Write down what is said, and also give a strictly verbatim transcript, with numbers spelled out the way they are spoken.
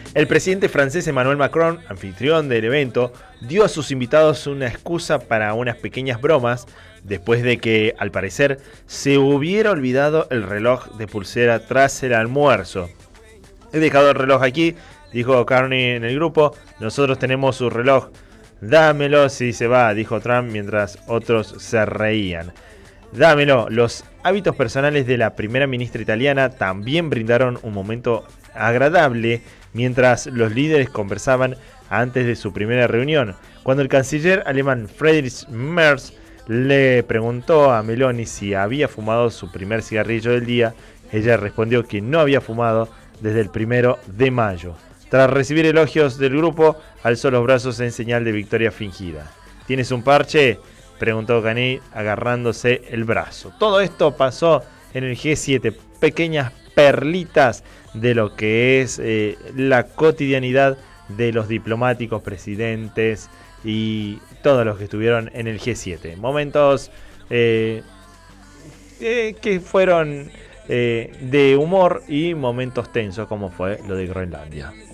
El presidente francés Emmanuel Macron, anfitrión del evento, dio a sus invitados una excusa para unas pequeñas bromas después de que, al parecer, se hubiera olvidado el reloj de pulsera tras el almuerzo. He dejado el reloj aquí, dijo Carney en el grupo. Nosotros tenemos su reloj. Dámelo si se va, dijo Trump mientras otros se reían. Dámelo. Los hábitos personales de la primera ministra italiana también brindaron un momento agradable mientras los líderes conversaban antes de su primera reunión. Cuando el canciller alemán Friedrich Merz le preguntó a Meloni si había fumado su primer cigarrillo del día, ella respondió que no había fumado desde el primero de mayo. Tras recibir elogios del grupo, alzó los brazos en señal de victoria fingida. ¿Tienes un parche?, preguntó Carney agarrándose el brazo. Todo esto pasó en el G siete, pequeñas perlitas de lo que es eh, la cotidianidad de los diplomáticos, presidentes y todos los que estuvieron en el G siete. Momentos eh, eh, que fueron eh, de humor y momentos tensos, como fue lo de Groenlandia.